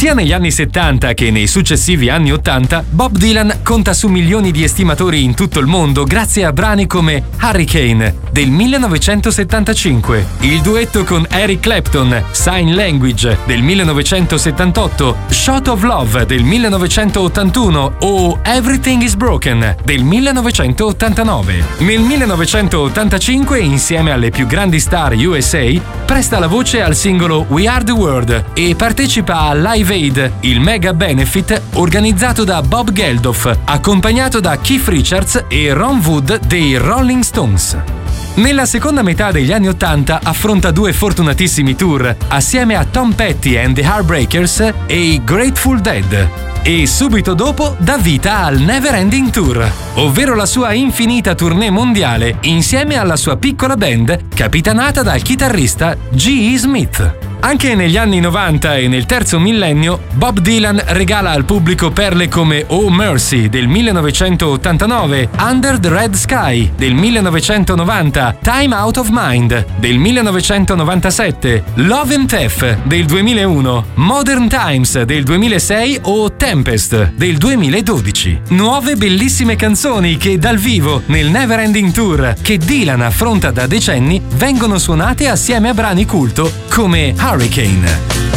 Sia negli anni 70 che nei successivi anni 80, Bob Dylan conta su milioni di estimatori in tutto il mondo grazie a brani come Hurricane del 1975, il duetto con Eric Clapton, Sign Language del 1978, Shot of Love del 1981 o Everything is Broken del 1989. Nel 1985, insieme alle più grandi star USA, presta la voce al singolo We Are the World e partecipa a Live Aid, il mega benefit organizzato da Bob Geldof, accompagnato da Keith Richards e Ron Wood dei Rolling Stones. Nella seconda metà degli anni 80 affronta due fortunatissimi tour assieme a Tom Petty and the Heartbreakers e i Grateful Dead. E subito dopo dà vita al Never Ending Tour, ovvero la sua infinita tournée mondiale insieme alla sua piccola band capitanata dal chitarrista G.E. Smith. Anche negli anni 90 e nel terzo millennio, Bob Dylan regala al pubblico perle come Oh Mercy del 1989, Under the Red Sky del 1990, Time Out of Mind del 1997, Love and Theft del 2001, Modern Times del 2006 o Tempest del 2012. Nuove bellissime canzoni che dal vivo nel Never Ending Tour che Dylan affronta da decenni vengono suonate assieme a brani culto come Hurricane.